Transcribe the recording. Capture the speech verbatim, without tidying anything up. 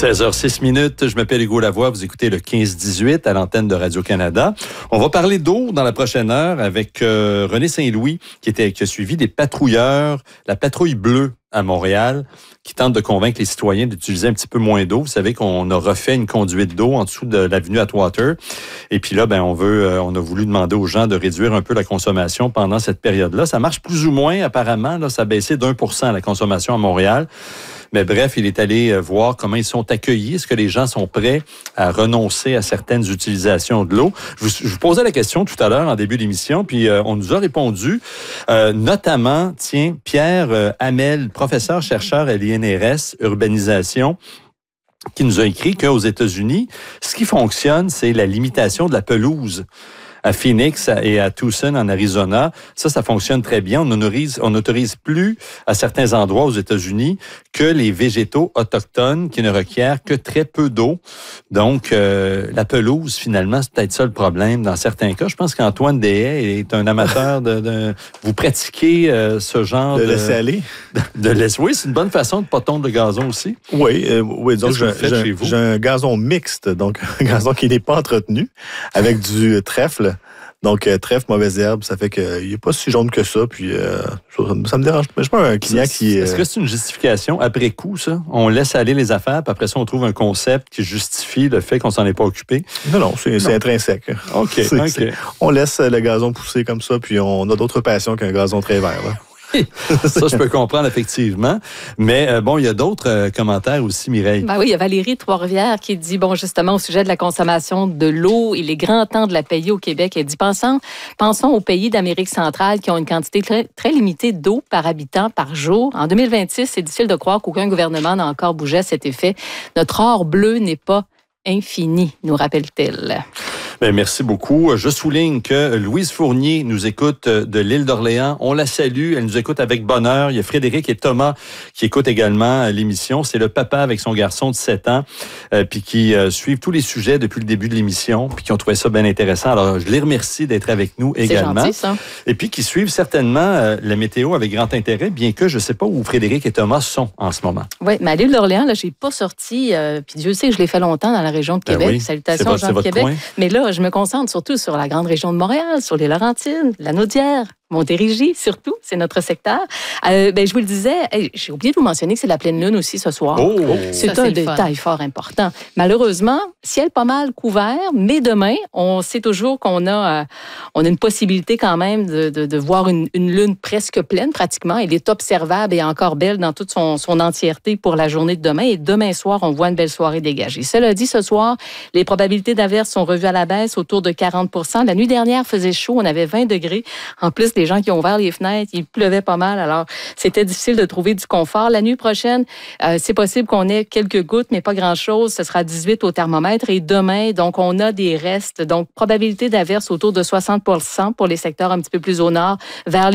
seize heures six minutes, je m'appelle Hugo Lavoie, vous écoutez le quinze dix-huit à l'antenne de Radio-Canada. On va parler d'eau dans la prochaine heure avec euh, René Saint-Louis qui, était, qui a suivi des patrouilleurs, la patrouille bleue à Montréal, qui tente de convaincre les citoyens d'utiliser un petit peu moins d'eau. Vous savez qu'on a refait une conduite d'eau en dessous de l'avenue Atwater. Et puis là, ben, on veut, euh, on a voulu demander aux gens de réduire un peu la consommation pendant cette période-là. Ça marche plus ou moins, apparemment. Là, ça a baissé d'un pour cent la consommation à Montréal. Mais bref, il est allé voir comment ils sont accueillis. Est-ce que les gens sont prêts à renoncer à certaines utilisations de l'eau? Je vous, je vous posais la question tout à l'heure en début d'émission, puis euh, on nous a répondu, euh, notamment, tiens, Pierre euh, Hamel, professeur-chercheur à l'I N R S, urbanisation, qui nous a écrit qu'aux États-Unis, ce qui fonctionne, c'est la limitation de la pelouse. À Phoenix et à Tucson, en Arizona. Ça, ça fonctionne très bien. On n'autorise, on n'autorise plus à certains endroits aux États-Unis que les végétaux autochtones qui ne requièrent que très peu d'eau. Donc, euh, la pelouse, finalement, c'est peut-être ça le problème dans certains cas. Je pense qu'Antoine Deshaies est un amateur de... de vous pratiquez euh, ce genre de... De laisser aller. De laisser... Oui, c'est une bonne façon de ne pas tondre le gazon aussi. Oui, euh, oui donc j'ai, j'ai, j'ai un gazon mixte, donc un gazon qui n'est pas entretenu, avec du trèfle. Donc, euh, trèfle, mauvaise herbe, ça fait qu'il n'est pas si jaune que ça. Puis, euh, ça, ça me dérange. Mais je suis pas un client c'est, qui... Euh... Est-ce que c'est une justification après coup, ça? On laisse aller les affaires, puis après ça, on trouve un concept qui justifie le fait qu'on s'en est pas occupé? Non, non, c'est, non. c'est intrinsèque. OK, c'est, OK. C'est, on laisse le gazon pousser comme ça, puis on a d'autres passions qu'un gazon très vert, là. Ça, je peux comprendre, effectivement. Mais euh, bon, il y a d'autres euh, commentaires aussi, Mireille. Ben oui, il y a Valérie Trois-Rivières qui dit, bon, justement, au sujet de la consommation de l'eau, il est grand temps de la payer au Québec. Elle dit, pensons, pensons aux pays d'Amérique centrale qui ont une quantité très, très limitée d'eau par habitant par jour. En deux mille vingt-six, c'est difficile de croire qu'aucun gouvernement n'a encore bougé à cet effet. Notre or bleu n'est pas infini, nous rappelle-t-elle. Bien, merci beaucoup. Je souligne que Louise Fournier nous écoute de l'île d'Orléans. On la salue. Elle nous écoute avec bonheur. Il y a Frédéric et Thomas qui écoutent également l'émission. C'est le papa avec son garçon de sept ans, euh, puis qui euh, suivent tous les sujets depuis le début de l'émission, puis qui ont trouvé ça bien intéressant. Alors, je les remercie d'être avec nous également. C'est gentil, ça. Et puis qui suivent certainement euh, la météo avec grand intérêt, bien que je ne sais pas où Frédéric et Thomas sont en ce moment. Oui, mais à l'île d'Orléans, là, j'ai pas sorti, euh, puis Dieu sait que je l'ai fait longtemps dans la région de Québec. Ben oui, salutations c'est aux gens votre, de Québec. coin. Mais là, je me concentre surtout sur la grande région de Montréal, sur les Laurentides, la Naudière, Montérégie, surtout, c'est notre secteur. Euh, ben, je vous le disais, hey, j'ai oublié de vous mentionner que c'est la pleine lune aussi ce soir. Oh! C'est Ça, un c'est détail fort important. Malheureusement, ciel pas mal couvert, mais demain, on sait toujours qu'on a, euh, on a une possibilité quand même de, de, de voir une, une lune presque pleine, pratiquement. Elle est observable et encore belle dans toute son, son entièreté pour la journée de demain. Et demain soir, on voit une belle soirée dégagée. Cela dit, ce soir, les probabilités d'averses sont revues à la baisse autour de quarante pour cent. La nuit dernière faisait chaud, on avait vingt degrés. En plus, les gens qui ont ouvert les fenêtres, il pleuvait pas mal, alors c'était difficile de trouver du confort. La nuit prochaine, euh, c'est possible qu'on ait quelques gouttes, mais pas grand-chose. Ce sera dix-huit au thermomètre. Et demain, donc, on a des restes. Donc, probabilité d'averse autour de soixante pour cent pour les secteurs un petit peu plus au nord, vers